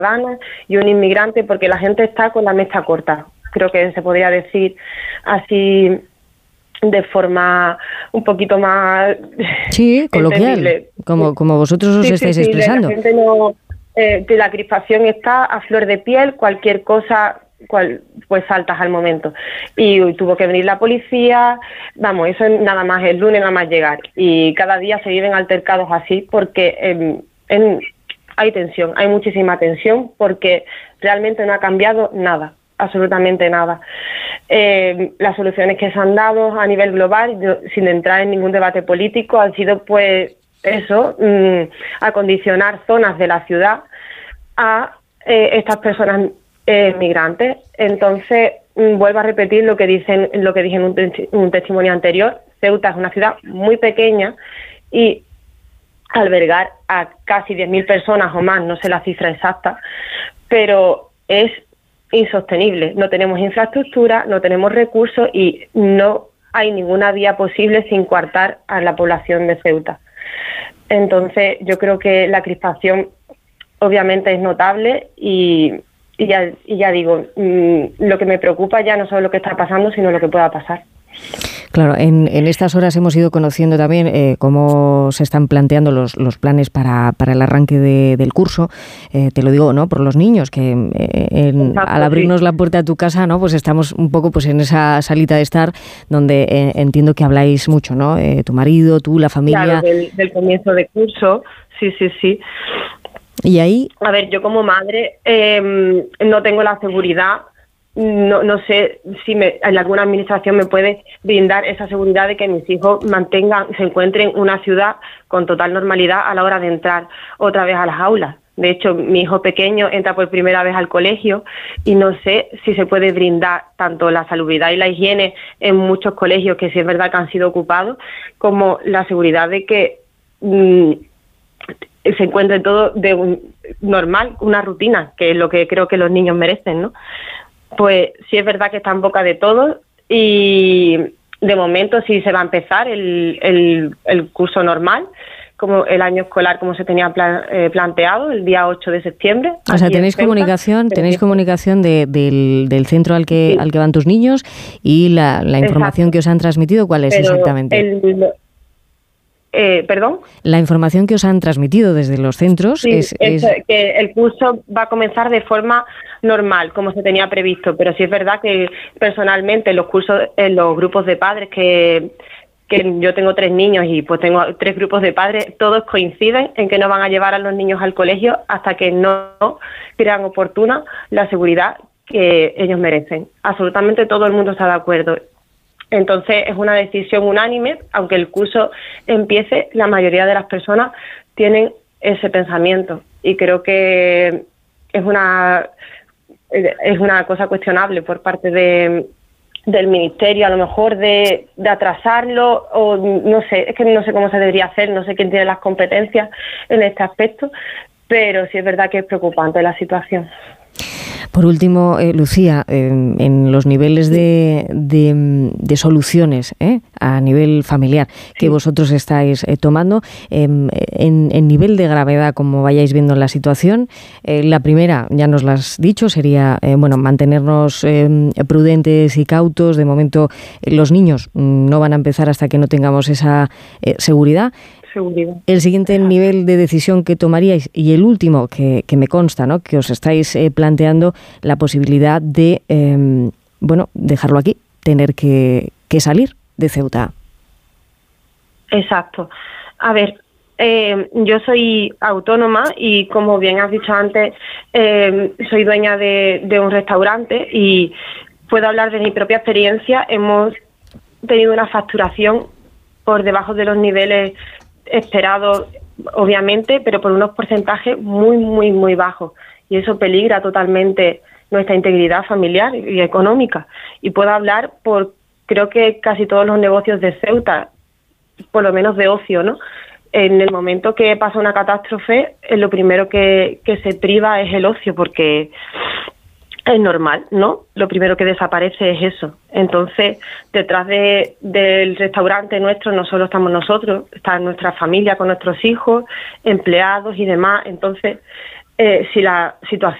y un inmigrante, porque la gente está con la mecha corta. Creo que se podría decir así de forma un poquito más coloquial, como vosotros os estáis expresando. La gente no, que la crispación está a flor de piel, cualquier cosa pues saltas al momento. Y tuvo que venir la policía, vamos, eso es nada más, el lunes nada más llegar. Y cada día se viven altercados así porque hay tensión, hay muchísima tensión porque realmente no ha cambiado nada, absolutamente nada. Las soluciones que se han dado a nivel global, sin entrar en ningún debate político, han sido pues eso, acondicionar zonas de la ciudad a estas personas migrantes. Entonces, vuelvo a repetir lo que dije en un testimonio anterior. Ceuta es una ciudad muy pequeña y albergar a casi 10.000 personas o más, no sé la cifra exacta, pero es insostenible. No tenemos infraestructura, no tenemos recursos y no hay ninguna vía posible sin coartar a la población de Ceuta. Entonces, yo creo que la crispación obviamente es notable y ya digo, lo que me preocupa ya no solo lo que está pasando, sino lo que pueda pasar. Claro, en estas horas hemos ido conociendo también cómo se están planteando los planes para el arranque del curso. Te lo digo, ¿no? Por los niños, que al abrirnos la puerta de tu casa, ¿no? Pues estamos un poco pues en esa salita de estar donde entiendo que habláis mucho, ¿no? Tu marido, tú, la familia. Claro, del comienzo de curso, sí. Y ahí... A ver, yo como madre no tengo la seguridad, no sé si en alguna administración me puede brindar esa seguridad de que mis hijos se encuentren en una ciudad con total normalidad a la hora de entrar otra vez a las aulas. De hecho, mi hijo pequeño entra por primera vez al colegio y no sé si se puede brindar tanto la salubridad y la higiene en muchos colegios, que sí es verdad que han sido ocupados, como la seguridad de que se encuentre todo normal, una rutina, que es lo que creo que los niños merecen, ¿no? Pues sí es verdad que está en boca de todos y de momento sí se va a empezar el curso normal, como el año escolar como se tenía planteado, el día 8 de septiembre. O sea, tenéis comunicación del centro al que van tus niños y la información que os han transmitido, ¿cuál es exactamente? ¿Perdón? La información que os han transmitido desde los centros es que el curso va a comenzar de forma normal, como se tenía previsto, pero sí es verdad que personalmente los cursos, en los grupos de padres que yo tengo 3 niños y pues tengo 3 grupos de padres, todos coinciden en que no van a llevar a los niños al colegio hasta que no crean oportuna la seguridad que ellos merecen. Absolutamente todo el mundo está de acuerdo. Entonces es una decisión unánime, aunque el curso empiece, la mayoría de las personas tienen ese pensamiento y creo que es una cosa cuestionable por parte del ministerio, a lo mejor de atrasarlo o no sé, es que no sé cómo se debería hacer, no sé quién tiene las competencias en este aspecto, pero sí es verdad que es preocupante la situación. Por último, Lucía, en los niveles de soluciones a nivel familiar que vosotros estáis tomando, en nivel de gravedad, como vayáis viendo la situación, la primera, ya nos lo has dicho, sería mantenernos prudentes y cautos. De momento, los niños no van a empezar hasta que no tengamos esa seguridad. El siguiente nivel de decisión que tomaríais y el último que me consta, ¿no? Que os estáis planteando la posibilidad de dejarlo aquí, tener que salir de Ceuta. Exacto. A ver, yo soy autónoma y como bien has dicho antes, soy dueña de un restaurante y puedo hablar de mi propia experiencia. Hemos tenido una facturación por debajo de los niveles esperados, obviamente, pero por unos porcentajes muy, muy, muy bajos. Y eso peligra totalmente nuestra integridad familiar y económica. Y puedo hablar por, creo que casi todos los negocios de Ceuta, por lo menos de ocio, ¿no? En el momento que pasa una catástrofe, lo primero que se priva es el ocio, porque es normal, ¿no? Lo primero que desaparece es eso. Entonces, detrás del restaurante nuestro no solo estamos nosotros, está nuestra familia con nuestros hijos, empleados y demás. Entonces, si la situación